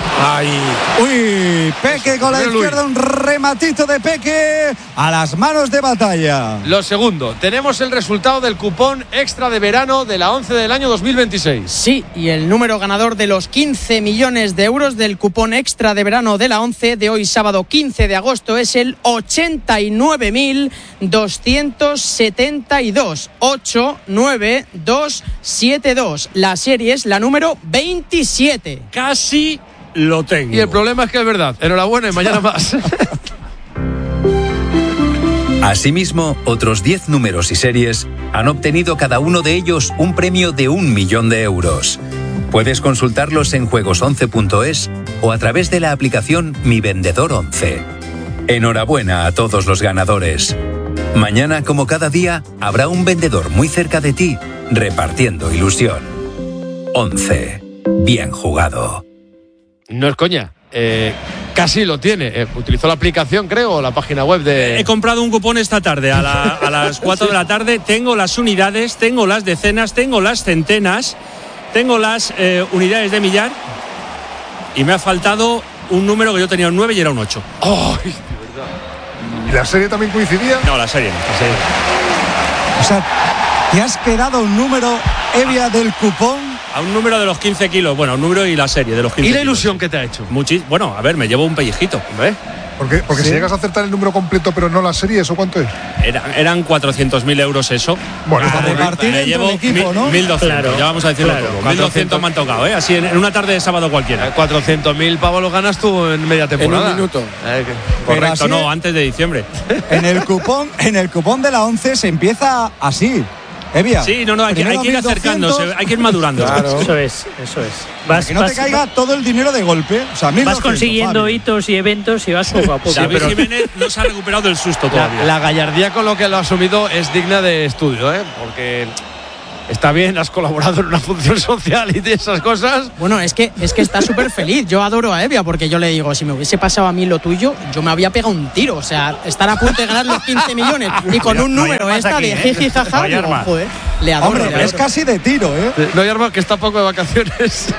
uy, Peque con la izquierda, un rematito de Peque a las manos de Batalla. Lo segundo, tenemos el resultado del cupón extra de verano de la 11 del año 2026. Sí, y el número ganador de los 15 millones de euros del cupón extra de verano de la 11 de hoy sábado 15 de agosto es el 89.272. 89272. La serie es la número 27. Casi lo tengo. Y el problema es que es verdad. Enhorabuena y mañana más. Asimismo, otros 10 números y series han obtenido cada uno de ellos un premio de 1 millón de euros. Puedes consultarlos en juegos11.es o a través de la aplicación Mi Vendedor 11. Enhorabuena a todos los ganadores. Mañana, como cada día, habrá un vendedor muy cerca de ti, repartiendo ilusión. 11. Bien jugado. No es coña. Casi lo tiene. Utilizó la aplicación, creo, o la página web de... He comprado un cupón esta tarde a las 4 de la tarde. Tengo las unidades, tengo las decenas, tengo las centenas, tengo las unidades de millar. Y me ha faltado un número que yo tenía un 9 y era un 8. ¡Oh! ¿Y la serie también coincidía? No, la serie no. O sea, ¿te has quedado un número, Evia, del cupón? A un número de los 15 kilos. Bueno, un número y la serie de los 15 ¿Y la kilos. ilusión que te ha hecho? Bueno, a ver, me llevo un pellejito. ¿Ves? Porque Sí. si llegas a acertar el número completo pero no la serie, ¿eso cuánto es? Eran 400.000 euros eso. Bueno, Para repartir me entre llevo el equipo, ¿no? 1.200, Claro, ya vamos a decirlo claro. todo. 1.200 me han tocado, así en una tarde de sábado cualquiera. 400.000 pavos lo ganas tú en media temporada. En un minuto. Correcto, así no, antes de diciembre. En el cupón de la 11 se empieza así. Evia. Sí, no, hay que Primero ir 1.200, acercándose, hay que ir madurando. Claro. Eso es. Para que no te caiga todo el dinero de golpe. O sea, 1.200, Vas consiguiendo Fabio. hitos y eventos y vas poco a poco. David Jiménez no se ha recuperado del susto todavía. La gallardía con lo que lo ha asumido es digna de estudio, ¿eh? Porque está bien, has colaborado en una función social y de esas cosas. Bueno, es que está súper feliz. Yo adoro a Evia porque yo le digo, si me hubiese pasado a mí lo tuyo, yo me había pegado un tiro. O sea, estar a punto de ganar los 15 millones y con un número de jiji jaja, digo, joder, le adoro. Hombre, le adoro. es casi de tiro, ¿eh? No hay arma que está poco de vacaciones.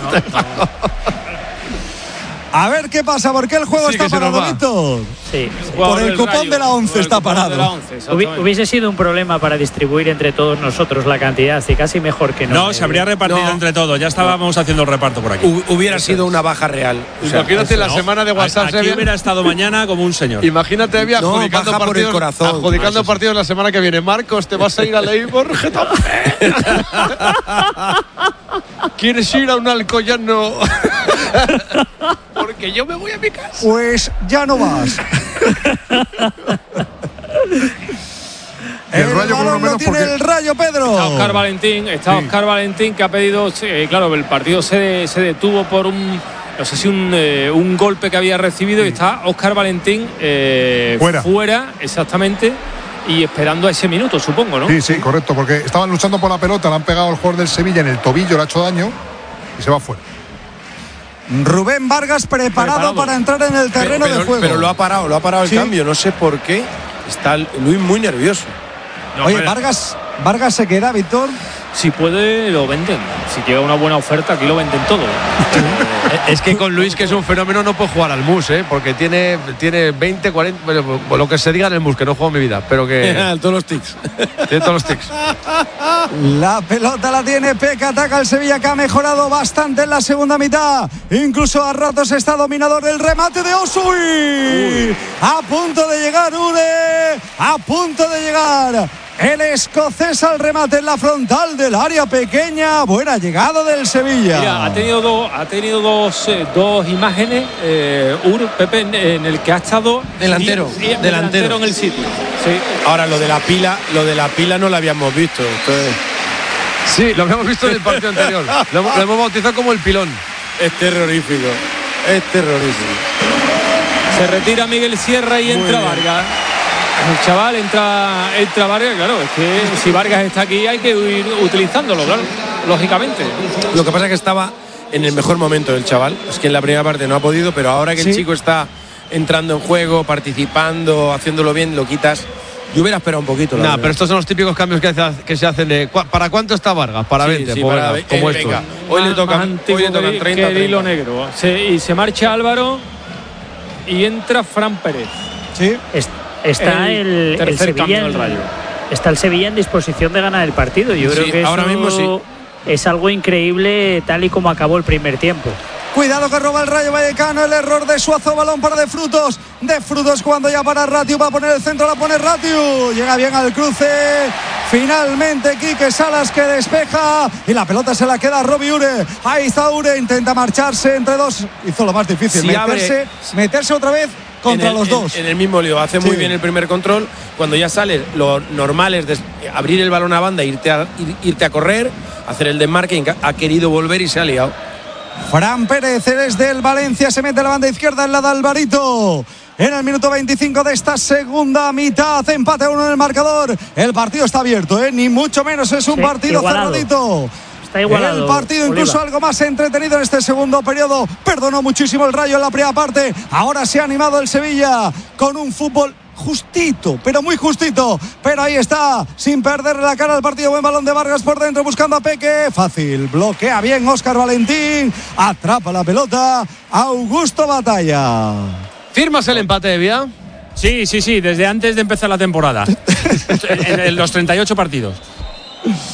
A ver qué pasa, ¿por qué el juego Sí, está que se nos parado, va. Víctor? Sí. Por el cupón de la 11 está parado. Hubiese sido un problema para distribuir entre todos nosotros la cantidad, y casi mejor que no. No, se habría repartido entre todos. Ya estábamos haciendo el reparto por aquí. Hubiera sido una baja real. O sea, Imagínate la semana de WhatsApp. Aquí hubiera estado mañana como un señor. Imagínate, Evia, No, adjudicando baja por el partidos, corazón. adjudicando partidos la semana que viene. Marcos, te vas a ir a Leibar, Getafe. ¿Quieres ir a un Alcoyano? Porque yo me voy a mi casa. Pues ya no vas. El Rayo por lo balón menos lo tiene porque- el Rayo, Pedro. Está Óscar Valentín que ha pedido, claro, el partido se detuvo por no sé si un golpe que había recibido, y está Óscar Valentín fuera, exactamente, y esperando a ese minuto, supongo, ¿no? Sí, correcto, porque estaban luchando por la pelota, le han pegado al jugador del Sevilla en el tobillo, le ha hecho daño y se va fuera. Rubén Vargas preparado para entrar en el terreno de juego. Pero lo ha parado el Sí. cambio, no sé por qué. Está Luis muy nervioso. Oye, Vargas se queda, Víctor. Si puede, lo venden. Si llega una buena oferta, aquí lo venden todo. Es que con Luis, que es un fenómeno, no puede jugar al MUS, ¿eh? Porque tiene 20, 40, bueno, lo que se diga en el MUS, que no juego en mi vida, pero que Todos los tics. tiene todos los tics. La pelota la tiene Peca, ataca el Sevilla, que ha mejorado bastante en la segunda mitad. Incluso a ratos está dominador el remate de Osui. A punto de llegar Ure, a punto de llegar el escocés al remate en la frontal del área pequeña. Buena llegada del Sevilla. Mira, ha tenido dos imágenes, Pepe, en el que ha estado Delantero en el sitio. Sí. Ahora lo de la pila no lo habíamos visto. Entonces, Sí, lo habíamos visto en el partido anterior. Lo hemos bautizado como el pilón. es terrorífico. Se retira Miguel Sierra y entra Vargas. El chaval entra Vargas, claro, es que si Vargas está aquí hay que ir utilizándolo, claro, lógicamente. Lo que pasa es que estaba en el mejor momento del chaval. Es que en la primera parte no ha podido, pero ahora que el chico está entrando en juego, participando, haciéndolo bien, lo quitas. Yo hubiera esperado un poquito. No, pero estos son los típicos cambios que se hacen de ¿para cuánto está Vargas? Para 20, sí, pues para venga, como esto. venga. Hoy le tocan 30, que el hilo negro. Y se marcha Álvaro y entra Fran Pérez. Sí. Está el tercer cambio Sevilla del Rayo. Está el Sevilla en disposición de ganar el partido. Yo creo que ahora eso mismo sí. es algo increíble tal y como acabó el primer tiempo. Cuidado que roba el Rayo Vallecano, el error de Suazo, balón para De Frutos cuando ya para Ratiu, va a poner el centro, la pone Ratiu, llega bien al cruce, finalmente Quique Salas que despeja y la pelota se la queda a Robbie Ure, ahí está Ure, intenta marcharse entre dos, hizo lo más difícil, meterse otra vez contra los dos. En el mismo lío, hace muy bien el primer control, cuando ya sales, lo normal es abrir el balón a banda, irte a correr, hacer el desmarque, ha querido volver y se ha liado. Fran Pérez es del Valencia, se mete a la banda izquierda en la de Alvarito. En el minuto 25 de esta segunda mitad, empate a 1 en el marcador. El partido está abierto, ni mucho menos es un partido igualado. cerradito. Está igualado, El partido incluso Oliva. algo más entretenido en este segundo periodo. Perdonó muchísimo el Rayo en la primera parte. Ahora se ha animado el Sevilla con un fútbol justito, pero muy justito. Pero ahí está, sin perderle la cara al partido. Buen balón de Vargas por dentro, buscando a Peque. Fácil, bloquea bien Óscar Valentín. Atrapa la pelota Augusto Batalla. ¿Firmas el empate, Evia? Sí, desde antes de empezar la temporada. En los 38 partidos.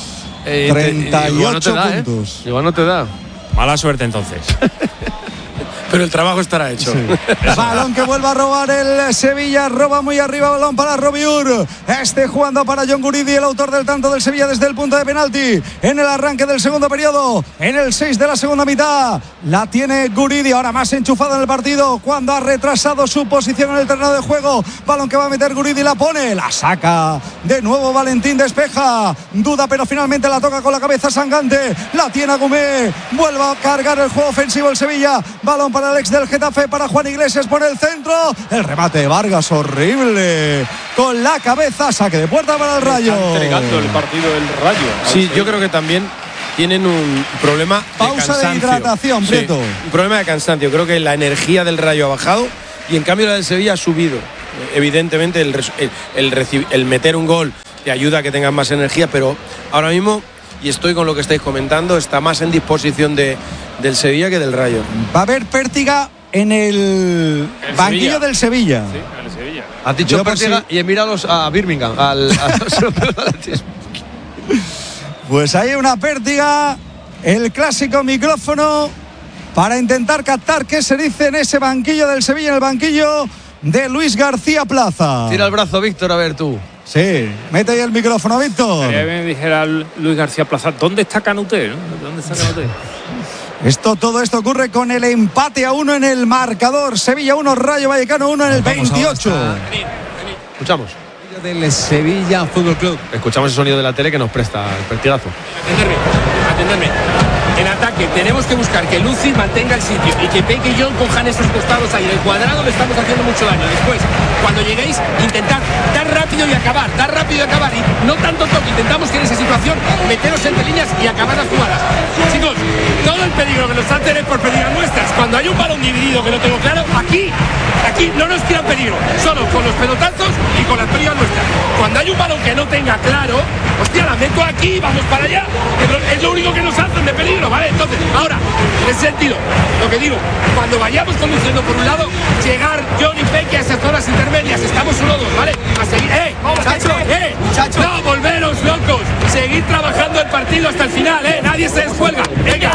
38 puntos. Igual no te da. Mala suerte entonces. Pero el trabajo estará hecho. Sí. Balón que vuelve a robar el Sevilla. Roba muy arriba, balón para Robiur. Jugando para John Guridi, el autor del tanto del Sevilla desde el punto de penalti. En el arranque del segundo periodo. En el 6 de la segunda mitad. La tiene Guridi, ahora más enchufado en el partido. Cuando ha retrasado su posición en el terreno de juego. Balón que va a meter Guridi, la pone. La saca. De nuevo Valentín, despeja. Duda, pero finalmente la toca con la cabeza Sangante. La tiene Agumé. Vuelve a cargar el juego ofensivo el Sevilla. Balón para el ex del Getafe, para Juan Iglesias por el centro. El remate de Vargas, horrible. Con la cabeza, saque de puerta para el Rayo. Está entregando el partido del Rayo. Sí, yo creo que también tienen un problema de cansancio. De hidratación, Prieto. Un problema de cansancio. Creo que la energía del Rayo ha bajado y en cambio la del Sevilla ha subido. Evidentemente el meter un gol te ayuda a que tengas más energía, pero ahora mismo, y estoy con lo que estáis comentando, está más en disposición del Sevilla que del Rayo. Va a haber pértiga en el banquillo Sevilla. Del Sevilla. Sí, en el Sevilla. Has dicho pértiga y he mirado a Birmingham, Pues hay una pértiga, el clásico micrófono para intentar captar qué se dice en ese banquillo del Sevilla, en el banquillo de Luis García Plaza. Tira el brazo, Víctor, a ver tú. Sí, mete ahí el micrófono, Víctor. Quería que me dijera Luis García Plaza, ¿dónde está Canuté? ¿No? ¿Dónde está Canuté? Todo esto ocurre con el empate a 1 en el marcador. Sevilla 1, Rayo Vallecano 1 en el 28. Escuchamos. Del Sevilla Fútbol Club. Escuchamos el sonido de la tele que nos presta el pertigazo. Atenderme. En ataque tenemos que buscar que Luci mantenga el sitio y que Peque y John cojan esos costados ahí. En el cuadrado le estamos haciendo mucho daño. Después, cuando lleguéis, intentad dar rápido y acabar. Y no tanto toque. Intentamos que en esa situación meteros entre líneas y acabar las jugadas. Chicos, todo el peligro que nos hacen es por pérdidas nuestras. Cuando hay un balón dividido que no tengo claro, aquí no nos tiran peligro. Solo con los pelotazos y con las pérdidas nuestras. Cuando hay un balón que no tenga claro, hostia, la meto aquí, vamos para allá. Es lo único que nos hacen de peligro, ¿vale? Entonces, ahora, en ese sentido, lo que digo, cuando vayamos conduciendo por un lado, llegar John y Peque a esas zonas intermedias, estamos 1-2, ¿vale? A seguir, muchachos, no, volveros locos, seguir trabajando el partido hasta el final, nadie se descuelga. Venga,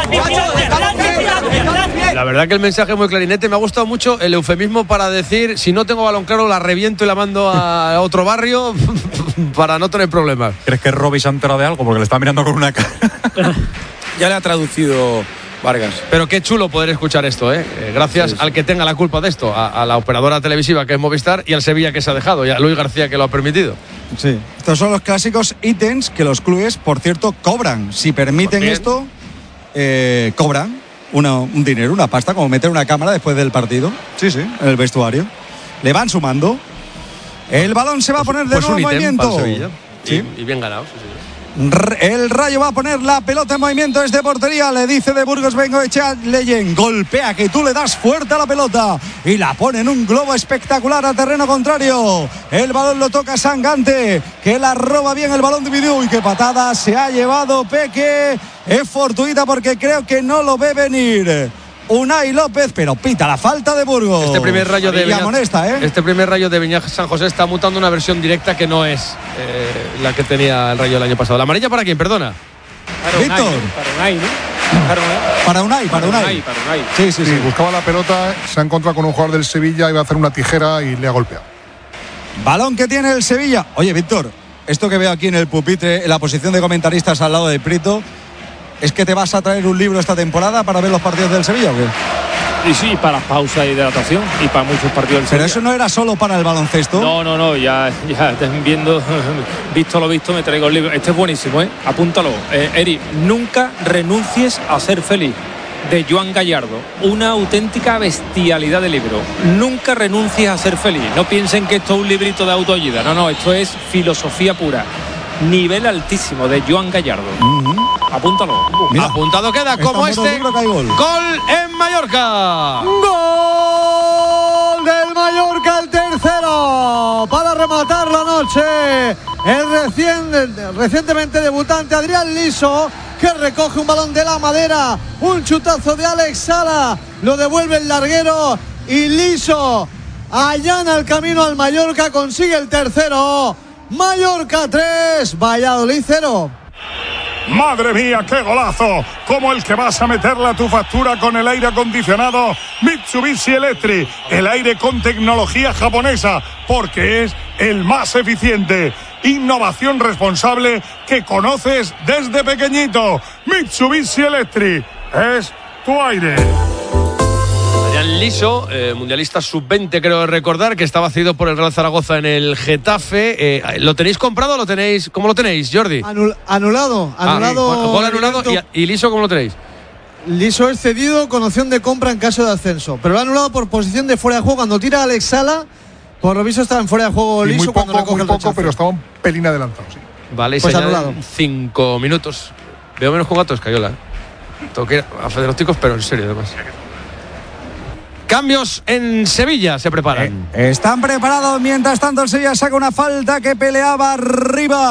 la verdad que el mensaje es muy clarinete. Me ha gustado mucho el eufemismo para decir, si no tengo balón claro, la reviento y la mando a otro barrio para no tener problemas. ¿Crees que Robbie se ha enterado de algo? Porque le está mirando con una cara. Ya le ha traducido Vargas. Pero qué chulo poder escuchar esto, ¿eh? Gracias al que tenga la culpa de esto, a la operadora televisiva que es Movistar y al Sevilla que se ha dejado, y a Luis García que lo ha permitido. Sí. Estos son los clásicos ítems que los clubes, por cierto, cobran. Si permiten esto, cobran un dinero, una pasta, como meter una cámara después del partido. Sí, en el vestuario. Le van sumando. El balón se va a poner de nuevo en movimiento. Sí. Y bien ganado. Sí. El Rayo va a poner la pelota en movimiento desde portería. Le dice de Burgos Bengoechea Leyen. Golpea, que tú le das fuerte a la pelota y la pone en un globo espectacular a terreno contrario. El balón lo toca Sangante, que la roba bien, el balón dividió. Y qué patada se ha llevado Peque. Es fortuita porque creo que no lo ve venir Unai López, pero pita la falta de Burgos. Este primer Rayo de Viña, Este primer Rayo de Viña San José está mutando una versión directa que no es la que tenía el Rayo el año pasado. ¿La amarilla para quién? Perdona. Víctor. Para Unai. Sí. Buscaba la pelota, se ha encontrado con un jugador del Sevilla, iba a hacer una tijera y le ha golpeado. Balón que tiene el Sevilla. Oye, Víctor, esto que veo aquí en el pupitre, en la posición de comentaristas al lado de Prieto, ¿es que te vas a traer un libro esta temporada para ver los partidos del Sevilla o qué? Y sí, para pausa y hidratación y para muchos partidos del Sevilla. Pero eso no era solo para el baloncesto. No, ya visto lo visto, me traigo el libro. Este es buenísimo, apúntalo. Eri, nunca renuncies a ser feliz, de Joan Gallardo. Una auténtica bestialidad de libro. Nunca renuncies a ser feliz. No piensen que esto es un librito de autoayuda. No, esto es filosofía pura. Nivel altísimo de Joan Gallardo. Apúntalo. Mira, apuntado queda como este. Gol en Mallorca. Gol del Mallorca, el tercero para rematar la noche. El recientemente debutante Adrián Liso, que recoge un balón de la madera. Un chutazo de Alex Sala. Lo devuelve el larguero y Liso allana el camino al Mallorca. Consigue el tercero. Mallorca 3, Valladolid 0. Madre mía, qué golazo, como el que vas a meterle a tu factura con el aire acondicionado Mitsubishi Electric, el aire con tecnología japonesa, porque es el más eficiente. Innovación responsable que conoces desde pequeñito. Mitsubishi Electric es tu aire. Adrián Liso, mundialista sub-20, creo recordar, que estaba cedido por el Real Zaragoza en el Getafe. ¿Lo tenéis comprado o lo tenéis? ¿Cómo lo tenéis, Jordi? Anulado. Gol anulado. ¿Y Liso cómo lo tenéis? Liso es cedido con opción de compra en caso de ascenso, pero lo ha anulado por posición de fuera de juego. Cuando tira Alex Sala, por lo visto está en fuera de juego Liso. Muy cuando recoge muy el poco, rechazo. pero estaba un pelín adelantado. Sí. Vale, y pues se anulado. 5 minutos. Veo menos con gatos, Escayola. Tengo que ir a Federópticos, pero en serio, además. Cambios en Sevilla se preparan. Están preparados. Mientras tanto, el Sevilla saca una falta que peleaba arriba.